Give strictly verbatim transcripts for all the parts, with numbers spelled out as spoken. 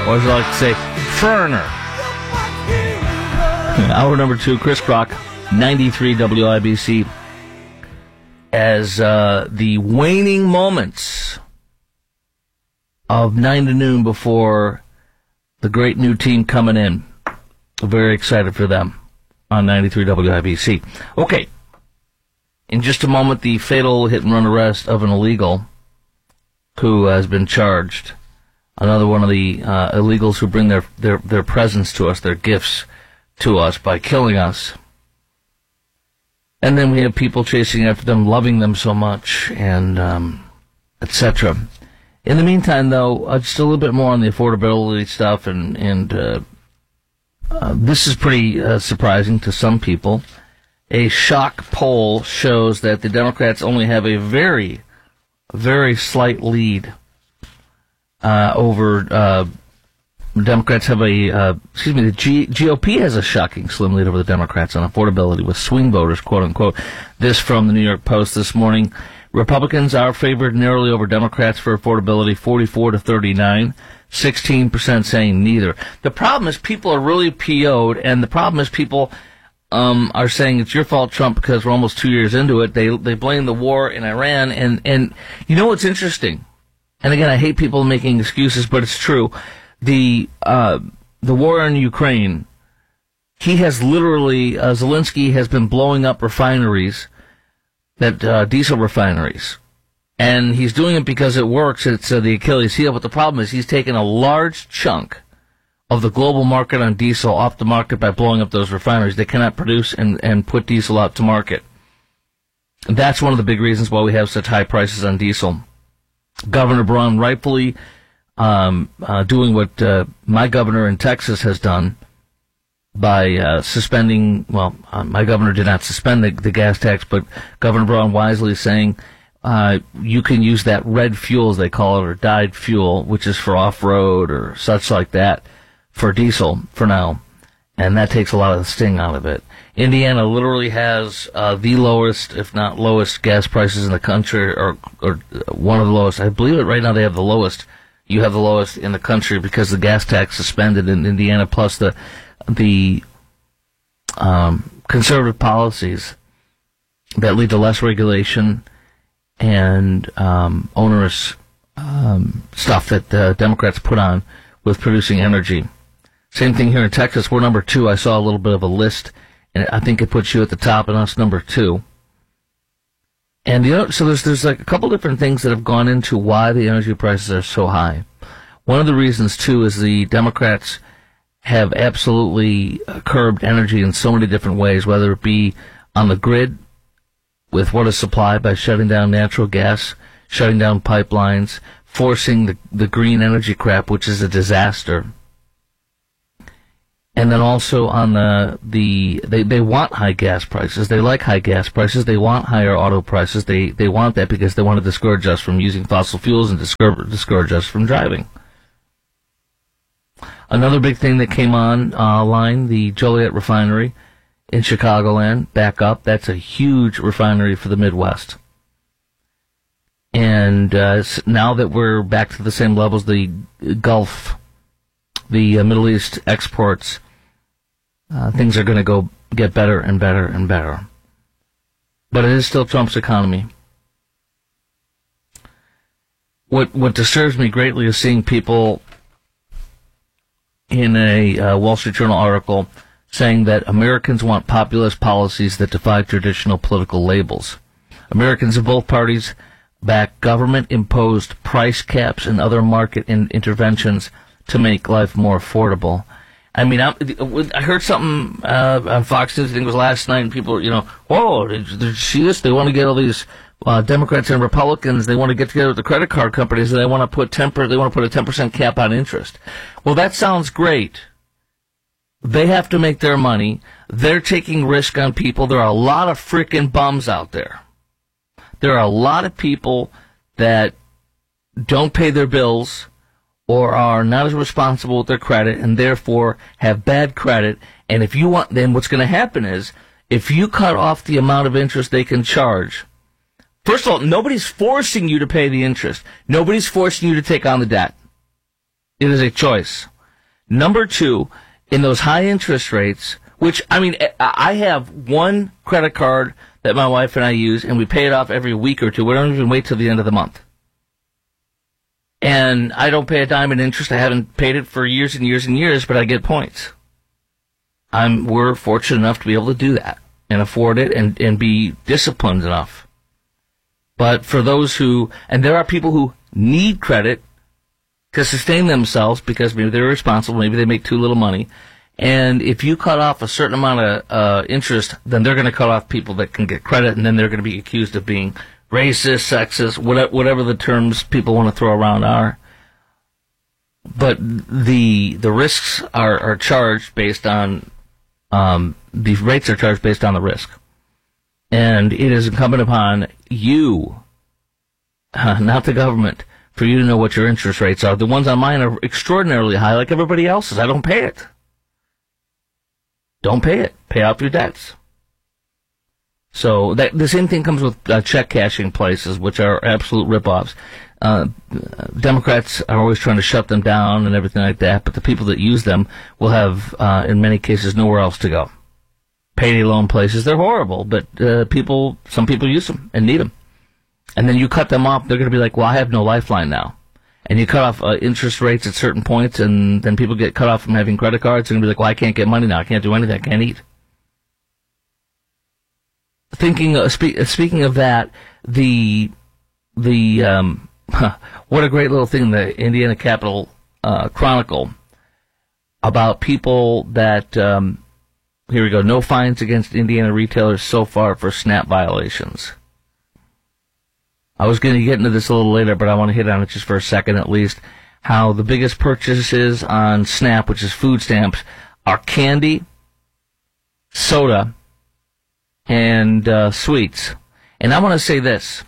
Or as I like to say, Ferner. Hour number two, Chris Crock, ninety-three W I B C. As uh, the waning moments of nine to noon before the great new team coming in. Very excited for them on ninety-three W I B C. Okay. In just a moment, the fatal hit-and-run arrest of an illegal who has been charged. Another one of the uh, illegals who bring their, their, their presents to us, their gifts to us by killing us. And then we have people chasing after them, loving them so much, and um, et cetera. In the meantime, though, uh, just a little bit more on the affordability stuff, and, and uh, uh, this is pretty uh, surprising to some people. A shock poll shows that the Democrats only have a very, very slight lead uh, over. Uh, Democrats have a, uh, excuse me, the G- GOP has a shocking slim lead over the Democrats on affordability with swing voters, quote unquote. This from the New York Post this morning. Republicans are favored narrowly over Democrats for affordability, forty-four to thirty-nine. sixteen percent saying neither. The problem is people are really P O'd, and the problem is people um, are saying it's your fault, Trump, because we're almost two years into it. They they blame the war in Iran, and, and you know what's interesting? And again, I hate people making excuses, but it's true. The uh, the war in Ukraine, he has literally, uh, Zelensky has been blowing up refineries, that uh, diesel refineries. And he's doing it because it works. It's uh, the Achilles heel. But the problem is he's taken a large chunk of the global market on diesel off the market by blowing up those refineries. They cannot produce and, and put diesel out to market. And that's one of the big reasons why we have such high prices on diesel. Governor Braun rightfully um, uh, doing what uh, my governor in Texas has done by uh, suspending, well, uh, my governor did not suspend the, the gas tax, but Governor Braun wisely saying uh, you can use that red fuel, as they call it, or dyed fuel, which is for off-road or such like that, for diesel for now. And that takes a lot of the sting out of it. Indiana literally has uh, the lowest, if not lowest, gas prices in the country, or, or one of the lowest. I believe it right now they have the lowest. You have the lowest in the country because the gas tax suspended in Indiana, plus the the um, conservative policies that lead to less regulation and um, onerous um, stuff that the Democrats put on with producing energy. Same thing here in Texas. We're number two. I saw a little bit of a list, and I think it puts you at the top, and us number two. And you know, so there's there's like a couple different things that have gone into why the energy prices are so high. One of the reasons too is the Democrats have absolutely curbed energy in so many different ways, whether it be on the grid with what is supplied by shutting down natural gas, shutting down pipelines, forcing the, the green energy crap, which is a disaster. And then also on the, the they, they want high gas prices. They like high gas prices. They want higher auto prices. They they want that because they want to discourage us from using fossil fuels and discourage, discourage us from driving. Another big thing that came on uh, line, the Joliet refinery in Chicagoland, back up. That's a huge refinery for the Midwest. And uh, now that we're back to the same levels, the Gulf, the uh, Middle East exports, uh, things are going to go get better and better and better. But it is still Trump's economy. What what disturbs me greatly is seeing people in a uh, Wall Street Journal article saying that Americans want populist policies that defy traditional political labels. Americans of both parties back government-imposed price caps and other market in- interventions to make life more affordable. I mean, I, I heard something uh, on Fox News, I think it was last night, and people, you know, whoa, did, did you see this? They want to get all these uh, Democrats and Republicans, they want to get together with the credit card companies, and they want to put ten per, they want to put a ten percent cap on interest. Well, that sounds great. They have to make their money. They're taking risk on people. There are a lot of freaking bums out there. There are a lot of people that don't pay their bills or are not as responsible with their credit and therefore have bad credit. And if you want, then what's going to happen is if you cut off the amount of interest they can charge, first of all, nobody's forcing you to pay the interest. Nobody's forcing you to take on the debt. It is a choice. Number two, in those high interest rates, which, I mean, I have one credit card that my wife and I use, and we pay it off every week or two. We don't even wait till the end of the month. And I don't pay a dime in interest. I haven't paid it for years and years and years, but I get points. I'm, we're fortunate enough to be able to do that and afford it and, and be disciplined enough. But for those who, and there are people who need credit to sustain themselves because maybe they're irresponsible, maybe they make too little money. And if you cut off a certain amount of uh, interest, then they're going to cut off people that can get credit, and then they're going to be accused of being racist, sexist, whatever, whatever the terms people want to throw around are. But the the risks are, are charged based on, um, the rates are charged based on the risk. And it is incumbent upon you, uh, not the government, for you to know what your interest rates are. The ones on mine are extraordinarily high, like everybody else's. I don't pay it. Don't pay it. Pay off your debts. So that, the same thing comes with uh, check cashing places, which are absolute ripoffs. Uh, Democrats are always trying to shut them down and everything like that, but the people that use them will have, uh, in many cases, nowhere else to go. Payday loan places, they're horrible, but uh, people, some people use them and need them. And then you cut them off, they're going to be like, well, I have no lifeline now. And you cut off uh, interest rates at certain points, and then people get cut off from having credit cards. They're going to be like, well, I can't get money now. I can't do anything. I can't eat. Thinking, uh, spe- speaking of that, the, the, um, what a great little thing, the Indiana Capital uh, Chronicle, about people that, um, here we go, no fines against Indiana retailers so far for SNAP violations. I was going to get into this a little later, but I want to hit on it just for a second at least. How the biggest purchases on SNAP, which is food stamps, are candy, soda, and uh, sweets. And I want to say this.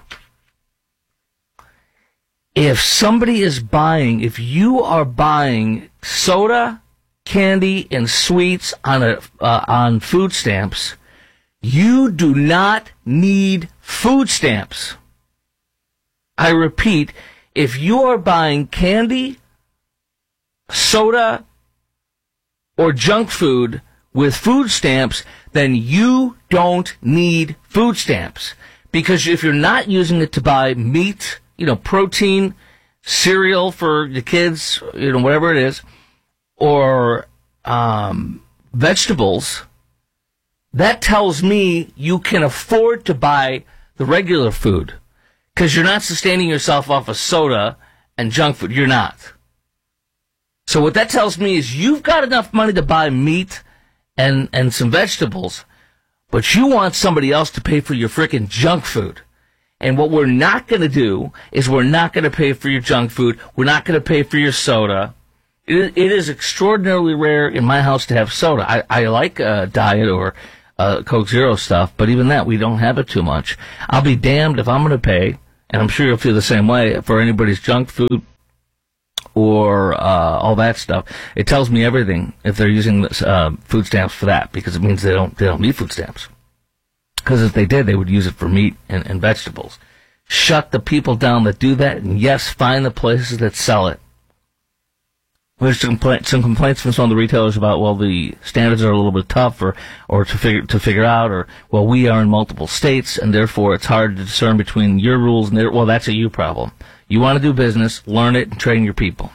If somebody is buying, if you are buying soda, candy, and sweets on a uh, on food stamps, you do not need food stamps. I repeat, if you are buying candy, soda, or junk food with food stamps, then you don't need food stamps. Because if you're not using it to buy meat, you know, protein, cereal for the kids, you know, whatever it is, or um, vegetables, that tells me you can afford to buy the regular food. Because you're not sustaining yourself off of soda and junk food. You're not. So what that tells me is you've got enough money to buy meat and, and some vegetables, but you want somebody else to pay for your frickin' junk food. And what we're not going to do is we're not going to pay for your junk food. We're not going to pay for your soda. It, it is extraordinarily rare in my house to have soda. I, I like uh, Diet or uh, Coke Zero stuff, but even that, we don't have it too much. I'll be damned if I'm going to pay, and I'm sure you'll feel the same way, for anybody's junk food or uh, all that stuff. It tells me everything if they're using this, uh, food stamps for that, because it means they don't they don't need food stamps. Because if they did, they would use it for meat and, and vegetables. Shut the people down that do that, and yes, find the places that sell it. There's some, compla- some complaints from some of the retailers about, well, the standards are a little bit tough, or, or to figure to figure out, or, well, we are in multiple states, and therefore it's hard to discern between your rules and their. Well, that's a you problem. You want to do business, learn it, and train your people.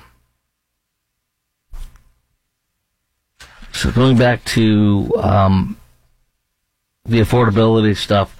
So going back to um, the affordability stuff,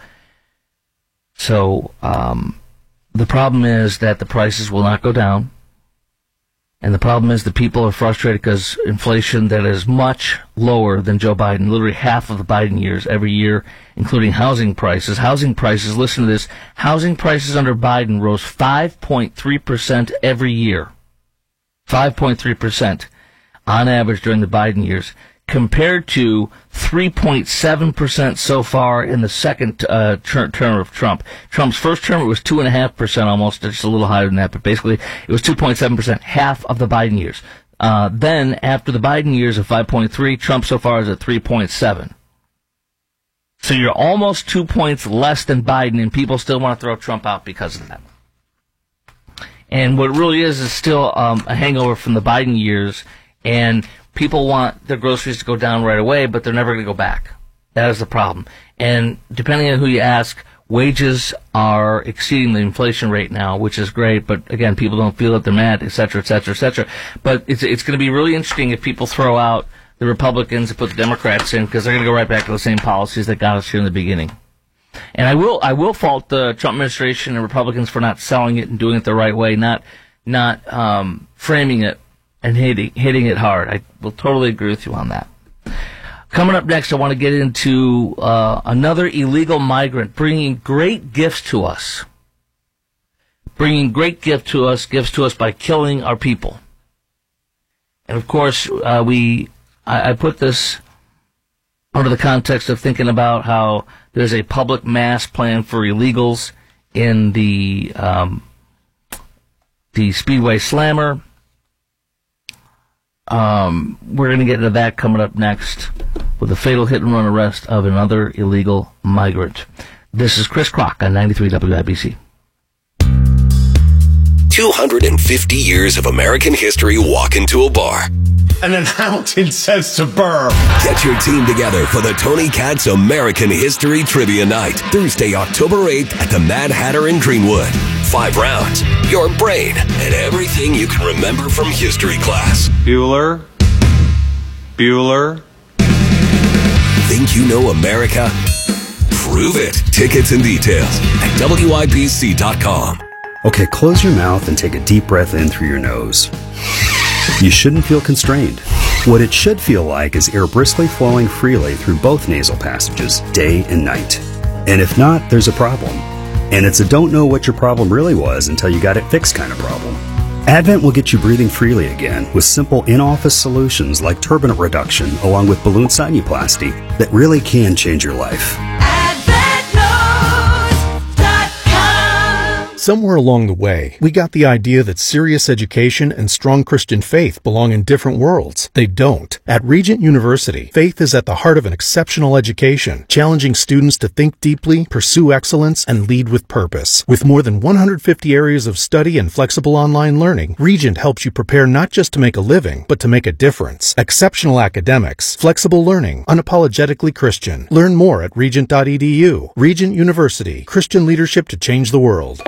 so um, the problem is that the prices will not go down. And the problem is the people are frustrated because inflation that is much lower than Joe Biden, literally half of the Biden years every year, including housing prices. Housing prices, listen to this, housing prices under Biden rose five point three percent every year. five point three percent on average during the Biden years, compared to three point seven percent so far in the second uh, ter- term of Trump. Trump's first term, it was two point five percent almost, just a little higher than that, but basically it was two point seven percent, half of the Biden years. Uh, then, after the Biden years of five point three, Trump so far is at three point seven. So you're almost two points less than Biden, and people still want to throw Trump out because of that. And what it really is is still um, a hangover from the Biden years, And people want their groceries to go down right away, but they're never going to go back. That is the problem. And depending on who you ask, wages are exceeding the inflation rate now, which is great. But again, people don't feel it. They're mad, et cetera, et cetera, et cetera. But it's, it's going to be really interesting if people throw out the Republicans and put the Democrats in, because they're going to go right back to the same policies that got us here in the beginning. And I will, I will fault the Trump administration and Republicans for not selling it and doing it the right way, not, not, um, framing it and hitting, hitting it hard. I will totally agree with you on that. Coming up next, I want to get into, uh, another illegal migrant bringing great gifts to us. Bringing great gift to us, gifts to us by killing our people. And of course, uh, we, I, I put this under the context of thinking about how there's a public mass plan for illegals in the um, the Speedway Slammer. Um, we're going to get into that coming up next with a fatal hit-and-run arrest of another illegal migrant. This is Chris Kroc on ninety-three W I B C. two hundred fifty years of American history walk into a bar. An accountant says to Burr. Get your team together for the Tony Katz American History Trivia Night, Thursday, October eighth at the Mad Hatter in Greenwood. Five rounds, your brain, and everything you can remember from history class. Bueller. Bueller. Think you know America? Prove it. Tickets and details at W I B C dot com. Okay, close your mouth and take a deep breath in through your nose. You shouldn't feel constrained. What it should feel like is air briskly flowing freely through both nasal passages, day and night. And if not, there's a problem. And it's a don't know what your problem really was until you got it fixed kind of problem. Advent will get you breathing freely again with simple in-office solutions like turbinate reduction along with balloon sinuplasty that really can change your life. Somewhere along the way, we got the idea that serious education and strong Christian faith belong in different worlds. They don't. At Regent University, faith is at the heart of an exceptional education, challenging students to think deeply, pursue excellence, and lead with purpose. With more than one hundred fifty areas of study and flexible online learning, Regent helps you prepare not just to make a living, but to make a difference. Exceptional academics, flexible learning, unapologetically Christian. Learn more at regent dot e d u. Regent University, Christian leadership to change the world.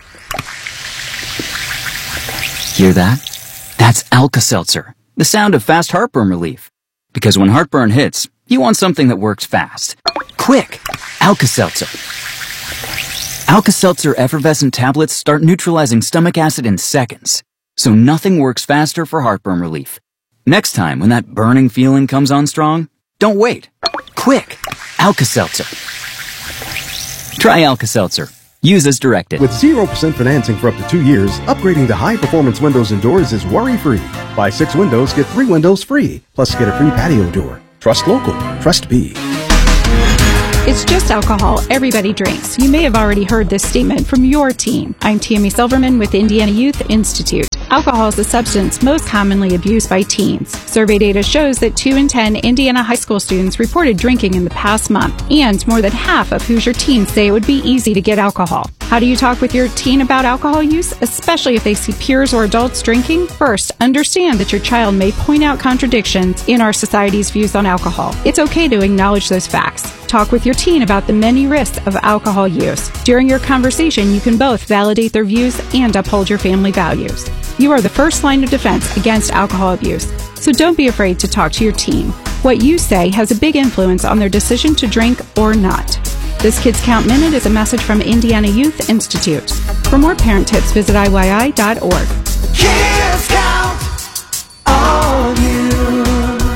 Hear that? That's Alka-Seltzer, the sound of fast heartburn relief. Because when heartburn hits, you want something that works fast. Quick! Alka-Seltzer. Alka-Seltzer effervescent tablets start neutralizing stomach acid in seconds, so nothing works faster for heartburn relief. Next time when that burning feeling comes on strong, don't wait. Quick! Alka-Seltzer. Try Alka-Seltzer. Use as directed. With zero percent financing for up to two years, upgrading to high-performance windows and doors is worry-free. Buy six windows, get three windows free. Plus, get a free patio door. Trust local. Trust B. It's just alcohol. Everybody drinks. You may have already heard this statement from your teen. I'm Tammy Silverman with Indiana Youth Institute. Alcohol is the substance most commonly abused by teens. Survey data shows that two in ten Indiana high school students reported drinking in the past month, and more than half of Hoosier teens say it would be easy to get alcohol. How do you talk with your teen about alcohol use, especially if they see peers or adults drinking? First, understand that your child may point out contradictions in our society's views on alcohol. It's okay to acknowledge those facts. Talk with your teen about the many risks of alcohol use. During your conversation, you can both validate their views and uphold your family values. You are the first line of defense against alcohol abuse, so don't be afraid to talk to your teen. What you say has a big influence on their decision to drink or not. This Kids Count Minute is a message from Indiana Youth Institute. For more parent tips, visit I Y I dot org. Kids count on you.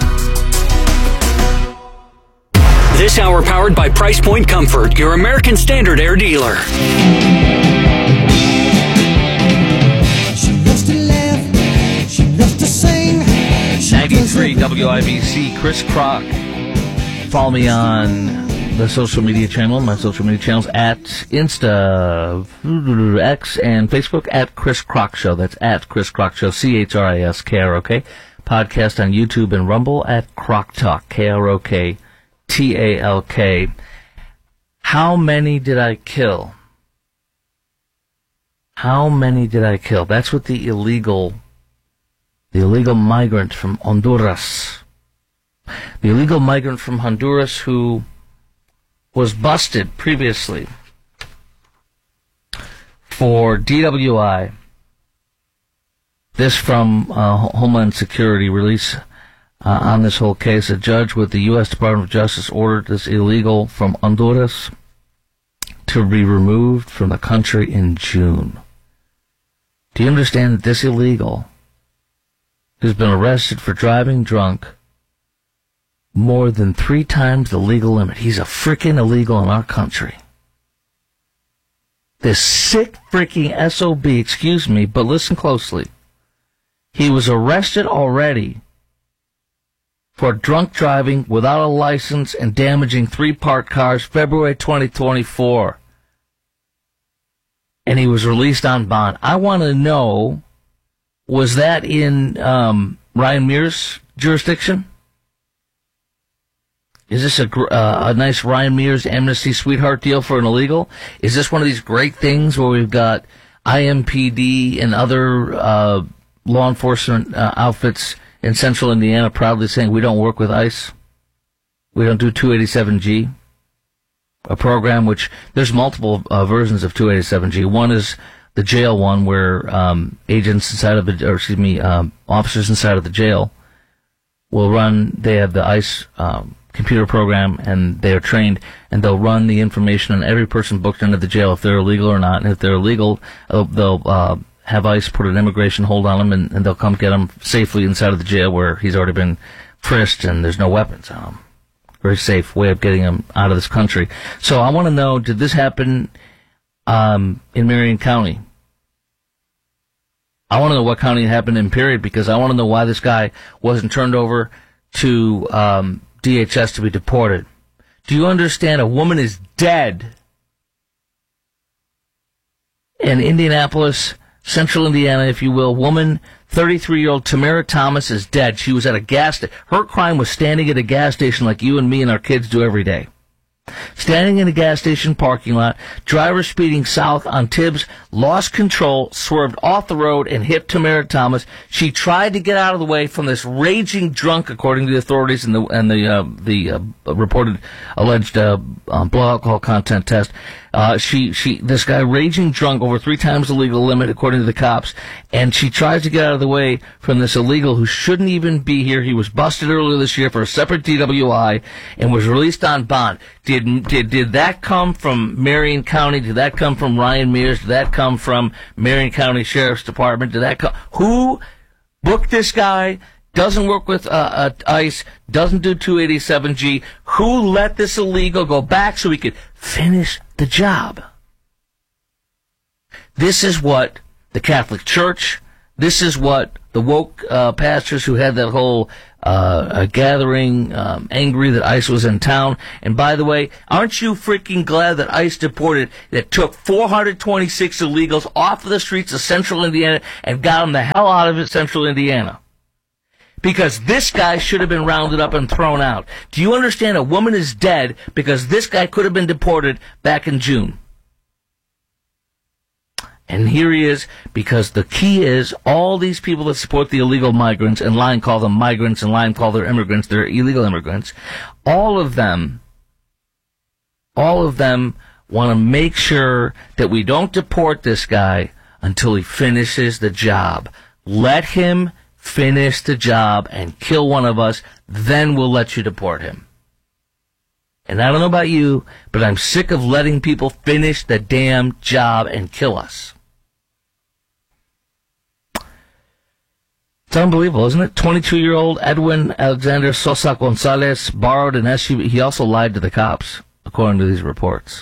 This hour powered by Price Point Comfort, your American Standard Air dealer. ninety-three W I B C, Chris Kroc. Follow me on the social media channel, my social media channels at Insta, X, and Facebook at Chris Kroc Show. That's at Chris Kroc Show, C H R I S K R O K. Podcast on YouTube and Rumble at Kroc Talk, K R O K T A L K. How many did I kill? How many did I kill? That's what the illegal the illegal migrant from Honduras. The illegal migrant from Honduras who was busted previously for D W I. This from uh, Homeland Security release uh, on this whole case. A judge with the U S Department of Justice ordered this illegal from Honduras to be removed from the country in June. Do you understand that this illegal has been arrested for driving drunk more than three times the legal limit? He's a freaking illegal in our country. This sick freaking S O B, excuse me, but listen closely. He was arrested already for drunk driving without a license and damaging three parked cars February twenty twenty-four. And he was released on bond. I want to know, was that in um, Ryan Mears' jurisdiction? Is this a, uh, a nice Ryan Mears amnesty sweetheart deal for an illegal? Is this one of these great things where we've got I M P D and other uh, law enforcement uh, outfits in central Indiana proudly saying we don't work with ICE? We don't do two eighty-seven G? A program which, there's multiple uh, versions of two eighty-seven G. One is the jail one where um, agents inside of the, or excuse me, um, officers inside of the jail will run, they have the ICE um, computer program and they are trained and they'll run the information on every person booked into the jail if they're illegal or not. And if they're illegal, they'll, they'll uh, have ICE put an immigration hold on them and, and they'll come get them safely inside of the jail where he's already been frisked and there's no weapons on him. Very safe way of getting him out of this country. So I want to know, did this happen um, in Marion County? I want to know what county it happened in, period, because I want to know why this guy wasn't turned over to um, D H S to be deported. Do you understand? A woman is dead in Indianapolis, central Indiana, if you will. Woman, thirty-three-year-old Tamara Thomas is dead. She was at a gas station. Her crime was standing at a gas station like you and me and our kids do every day. Standing in a gas station parking lot, driver speeding south on Tibbs, lost control, swerved off the road, and hit Tamara Thomas. She tried to get out of the way from this raging drunk, according to the authorities and the and the uh, the uh, reported alleged uh, uh, blood alcohol content test. Uh, she she this guy raging drunk over three times the legal limit, according to the cops, and she tries to get out of the way from this illegal who shouldn't even be here. He was busted earlier this year for a separate D W I and was released on bond. Did did did that come from Marion County? Did that come from Ryan Mears? Did that come from Marion County Sheriff's Department? Did that come? Who booked this guy? Doesn't work with uh, uh, ICE, doesn't do two eighty-seven G. Who let this illegal go back so he could finish the job? This is what the Catholic Church, this is what the woke uh, pastors who had that whole uh, gathering, um, angry that ICE was in town. And by the way, aren't you freaking glad that ICE deported, that took four hundred twenty-six illegals off of the streets of central Indiana and got them the hell out of it, central Indiana? Because this guy should have been rounded up and thrown out. Do you understand? A woman is dead because this guy could have been deported back in June. And here he is, because the key is all these people that support the illegal migrants, and line call them migrants and line call them immigrants, they're illegal immigrants, all of them, all of them want to make sure that we don't deport this guy until he finishes the job. Let him finish the job and kill one of us, then we'll let you deport him. And I don't know about you, but I'm sick of letting people finish the damn job and kill us. It's unbelievable, isn't it? twenty-two-year-old Edwin Alexander Sosa Gonzalez borrowed an S U V. He also lied to the cops, according to these reports.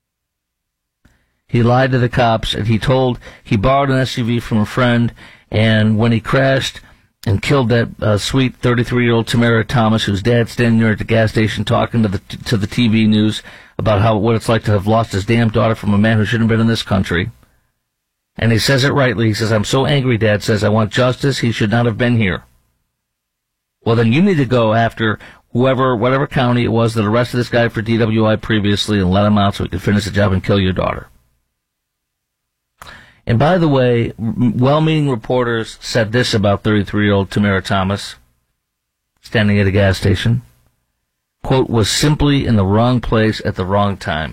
He lied to the cops, and he told he borrowed an S U V from a friend, and when he crashed and killed that uh, sweet thirty-three-year-old Tamara Thomas, whose dad's standing there at the gas station talking to the to the T V news about how what it's like to have lost his damn daughter from a man who shouldn't have been in this country. And he says it rightly. He says, "I'm so angry," Dad says, "I want justice. He should not have been here." Well, then you need to go after whoever, whatever county it was that arrested this guy for D W I previously and let him out so he could finish the job and kill your daughter. And by the way, well-meaning reporters said this about thirty-three-year-old Tamara Thomas, standing at a gas station. Quote, was simply in the wrong place at the wrong time.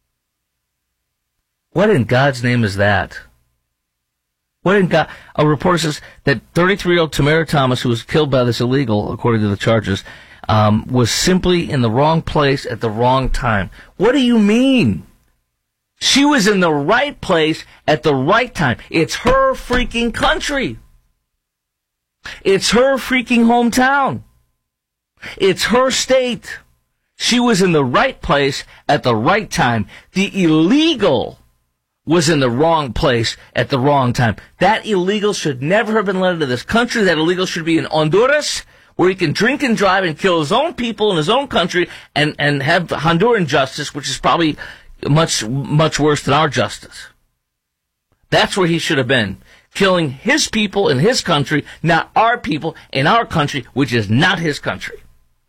What in God's name is that? What in God? A reporter says that thirty-three-year-old Tamara Thomas, who was killed by this illegal, according to the charges, um, was simply in the wrong place at the wrong time. What do you mean? She was in the right place at the right time. It's her freaking country. It's her freaking hometown. It's her state. She was in the right place at the right time. The illegal was in the wrong place at the wrong time. That illegal should never have been let into this country. That illegal should be in Honduras, where he can drink and drive and kill his own people in his own country and, and have Honduran justice, which is probably much, much worse than our justice. That's where he should have been. Killing his people in his country, not our people in our country, which is not his country.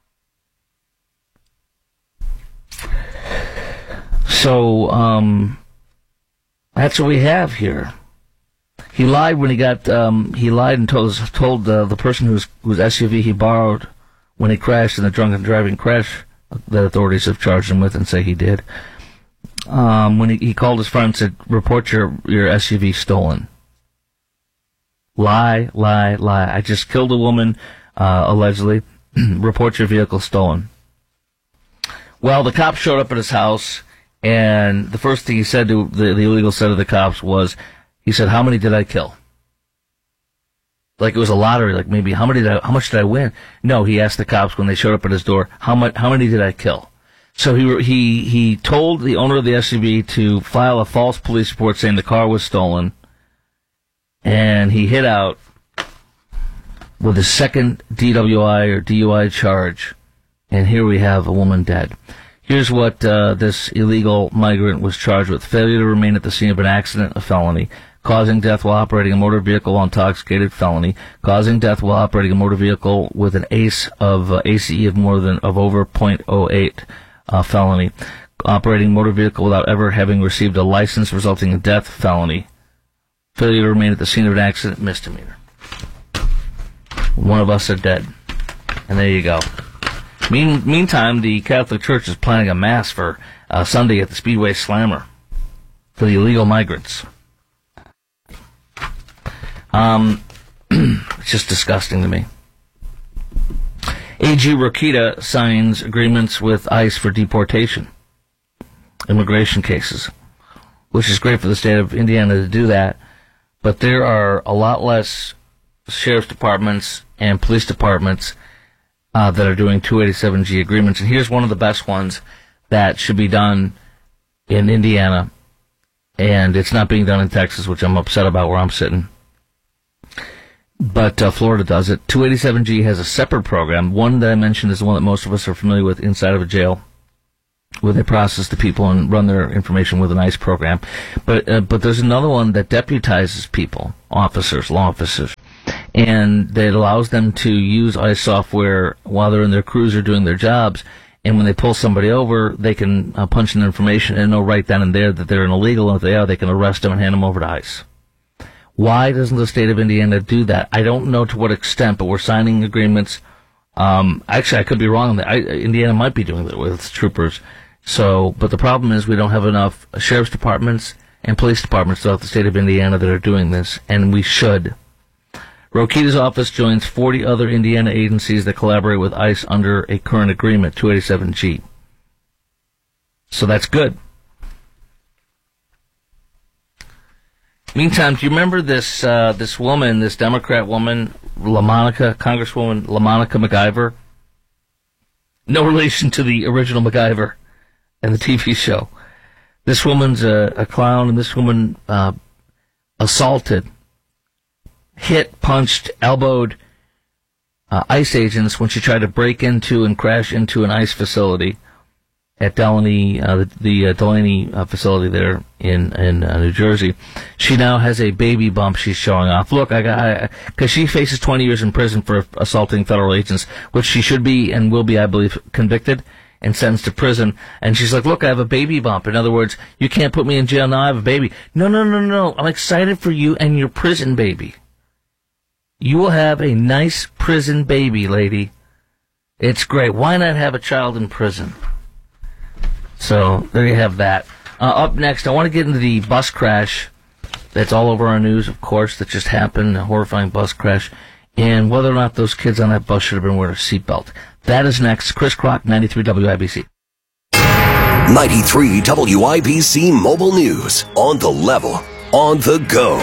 So, um, that's what we have here. He lied when he got, um, he lied and told, told uh, the person whose, whose S U V he borrowed when he crashed in the drunken driving crash that authorities have charged him with and say he did. Um, when he, he called his friend and said, report your, your S U V stolen. Lie, lie, lie. I just killed a woman, uh, allegedly. Report your vehicle stolen. Well, the cops showed up at his house, and the first thing he said to the, the illegal said to the cops was, he said, how many did I kill? Like it was a lottery, like maybe, how many did I, how much did I win? No, he asked the cops when they showed up at his door, how much, how many did I kill? So he, he, he told the owner of the S U V to file a false police report saying the car was stolen, and he hid out with his second D W I or D U I charge, and here we have a woman dead. Here's what uh, this illegal migrant was charged with. Failure to remain at the scene of an accident, a felony. Causing death while operating a motor vehicle while intoxicated, felony. Causing death while operating a motor vehicle with an A C E of uh, A C E of more than of over point oh eight, uh, felony. Operating a motor vehicle without ever having received a license resulting in death, felony. Failure to remain at the scene of an accident, misdemeanor. One of us are dead. And there you go. Mean, meantime, the Catholic Church is planning a mass for uh, Sunday at the Speedway Slammer for the illegal migrants. Um, it's just disgusting to me. A G Rokita signs agreements with ICE for deportation, immigration cases, which is great for the state of Indiana to do that, but there are a lot less sheriff's departments and police departments Uh, that are doing two eighty-seven G agreements. And here's one of the best ones that should be done in Indiana, and it's not being done in Texas, which I'm upset about where I'm sitting. But uh, Florida does it. two eighty-seven G has a separate program. One that I mentioned is the one that most of us are familiar with inside of a jail, where they process the people and run their information with an ICE program. But uh, but there's another one that deputizes people, officers, law officers, and that allows them to use ICE software while they're in their cruiser doing their jobs. And when they pull somebody over, they can uh, punch in information and know right then and there that they're an illegal. And if they are, they can arrest them and hand them over to ICE. Why doesn't the state of Indiana do that? I don't know to what extent, but we're signing agreements. Um, actually, I could be wrong on that. I, Indiana might be doing that with its troopers. So, but the problem is we don't have enough sheriff's departments and police departments throughout the state of Indiana that are doing this, and we should. Rokita's office joins forty other Indiana agencies that collaborate with ICE under a current agreement, two eighty-seven G. So that's good. Meantime, do you remember this uh, this woman, this Democrat woman, LaMonica, Congresswoman LaMonica MacIver? No relation to the original MacGyver and the T V show. This woman's a, a clown, and this woman uh, assaulted, hit, punched, elbowed uh, ICE agents when she tried to break into and crash into an ICE facility at Delaney, uh, the, the uh, Delaney uh, facility there in in uh, New Jersey. She now has a baby bump she's showing off. Look, I got because she faces twenty years in prison for assaulting federal agents, which she should be and will be, I believe, convicted. and sentenced to prison. And she's like, look, I have a baby bump. In other words, you can't put me in jail now, I have a baby. No, no, no, no. I'm excited for you and your prison baby. You will have a nice prison baby, lady. It's great. Why not have a child in prison? So, there you have that. Uh, up next, I want to get into the bus crash that's all over our news, of course, that just happened, a horrifying bus crash, and whether or not those kids on that bus should have been wearing a seatbelt. That is next. Chris Kroc, ninety-three W I B C. ninety-three W I B C Mobile News. On the level. On the go.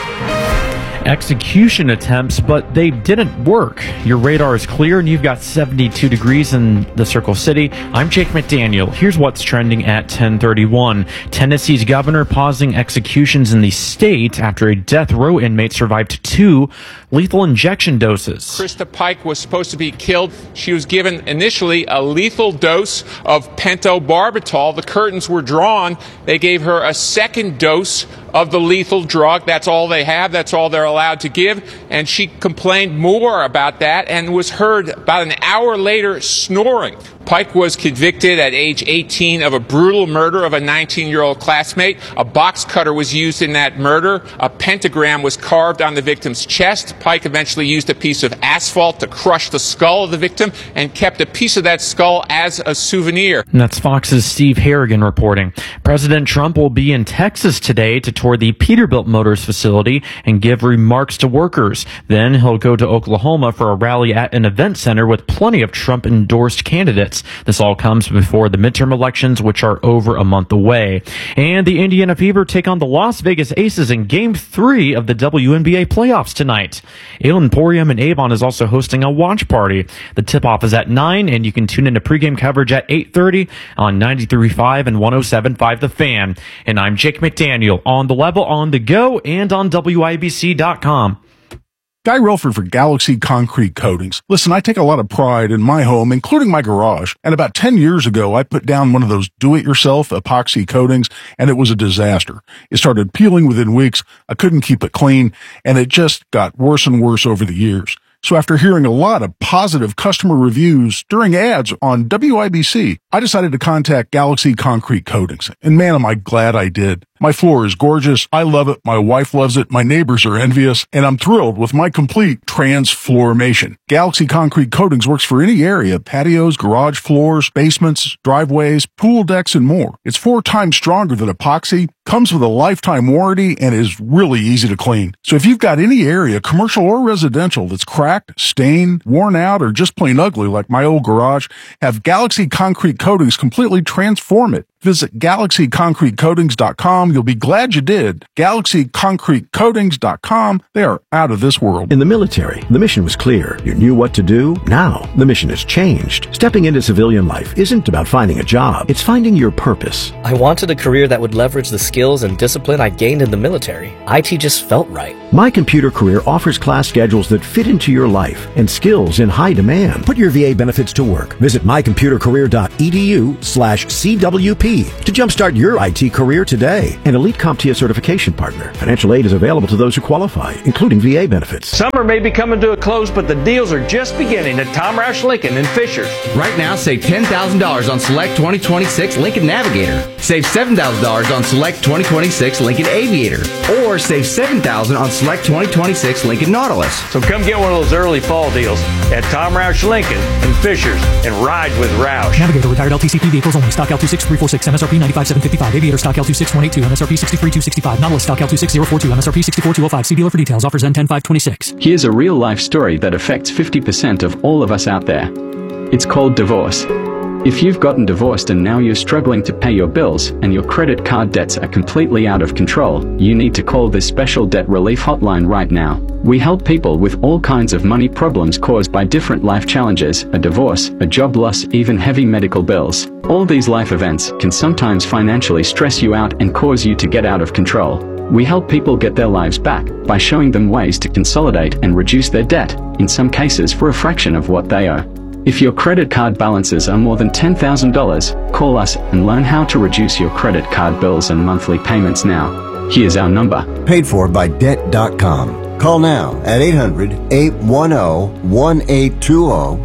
Execution attempts, but they didn't work. Your radar is clear and you've got seventy-two degrees in the Circle City. I'm Jake McDaniel. Here's what's trending at ten thirty-one. Tennessee's governor pausing executions in the state after a death row inmate survived two lethal injection doses. Krista Pike was supposed to be killed. She was given initially a lethal dose of pentobarbital. The curtains were drawn. They gave her a second dose of the lethal drug. That's all they have. That's all they're allowed to give. And she complained more about that and was heard about an hour later snoring. Pike was convicted at age eighteen of a brutal murder of a nineteen-year-old classmate. A box cutter was used in that murder. A pentagram was carved on the victim's chest. Pike eventually used a piece of asphalt to crush the skull of the victim and kept a piece of that skull as a souvenir. And that's Fox's Steve Harrigan reporting. President Trump will be in Texas today to tour the Peterbilt Motors facility and give remarks to workers. Then he'll go to Oklahoma for a rally at an event center with plenty of Trump-endorsed candidates. This all comes before the midterm elections, which are over a month away. And the Indiana Fever take on the Las Vegas Aces in Game three of the W N B A playoffs tonight. Ale Emporium in Avon is also hosting a watch party. The tip-off is at nine, and you can tune into pregame coverage at eight thirty on ninety-three point five and one oh seven point five The Fan. And I'm Jake McDaniel, on the level, on the go, and on W I B C dot com. Guy Relford for Galaxy Concrete Coatings. Listen, I take a lot of pride in my home, including my garage. And about ten years ago, I put down one of those do-it-yourself epoxy coatings, and it was a disaster. It started peeling within weeks. I couldn't keep it clean, and it just got worse and worse over the years. So after hearing a lot of positive customer reviews during ads on W I B C, I decided to contact Galaxy Concrete Coatings. And man, am I glad I did. My floor is gorgeous. I love it. My wife loves it. My neighbors are envious. And I'm thrilled with my complete transformation. Galaxy Concrete Coatings works for any area: patios, garage floors, basements, driveways, pool decks, and more. It's four times stronger than epoxy, comes with a lifetime warranty, and is really easy to clean. So if you've got any area, commercial or residential, that's cracked, stained, worn out, or just plain ugly like my old garage, have Galaxy Concrete Coatings completely transform it. Visit Galaxy Concrete Coatings dot com. You'll be glad you did. Galaxy Concrete Coatings dot com. They are out of this world. In the military, the mission was clear. You knew what to do. Now, the mission has changed. Stepping into civilian life isn't about finding a job. It's finding your purpose. I wanted a career that would leverage the skills and discipline I gained in the military. I T just felt right. My Computer Career offers class schedules that fit into your life and skills in high demand. Put your V A benefits to work. Visit my computer career dot e d u slash C W P to jumpstart your I T career today. An elite CompTIA certification partner. Financial aid is available to those who qualify, including V A benefits. Summer may be coming to a close, but the deals are just beginning at Tom Roush Lincoln in Fishers. Right now, save ten thousand dollars on select twenty twenty-six Lincoln Navigator. Save seven thousand dollars on select twenty twenty-six Lincoln Aviator. Or save seven thousand dollars on select twenty twenty-six Lincoln Nautilus. So come get one of those early fall deals at Tom Roush Lincoln in Fishers and ride with Roush. Navigator retired L T C P vehicles only. Stock L two six three four six, M S R P ninety-five seven fifty-five. Aviator stock L two six one eight two, M S R P sixty-three two sixty-five. Nautilus stock L two six zero four two, M S R P sixty-four two oh five. See dealer for details. Offers end ten five twenty-six. Here's a real-life story that affects fifty percent of all of us out there. It's called divorce. If you've gotten divorced and now you're struggling to pay your bills and your credit card debts are completely out of control, you need to call this special debt relief hotline right now. We help people with all kinds of money problems caused by different life challenges, a divorce, a job loss, even heavy medical bills. All these life events can sometimes financially stress you out and cause you to get out of control. We help people get their lives back by showing them ways to consolidate and reduce their debt, in some cases for a fraction of what they owe. If your credit card balances are more than ten thousand dollars, call us and learn how to reduce your credit card bills and monthly payments now. Here's our number. Paid for by debt dot com. Call now at eight hundred, eight one zero, one eight two zero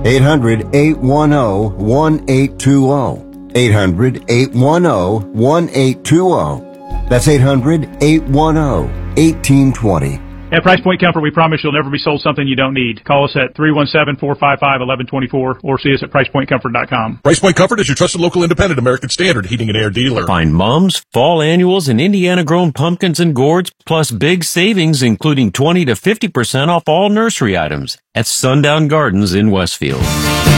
eight hundred, eight one zero, one eight two zero. eight hundred, eight one zero, one eight two zero. That's eight hundred, eight one zero, one eight two zero. At Price Point Comfort, we promise you'll never be sold something you don't need. Call us at three one seven, four five five, one one two four or see us at price point comfort dot com. Price Point Comfort is your trusted local independent American Standard heating and air dealer. Find mums, fall annuals, and Indiana-grown pumpkins and gourds, plus big savings including twenty to fifty percent off all nursery items at Sundown Gardens in Westfield.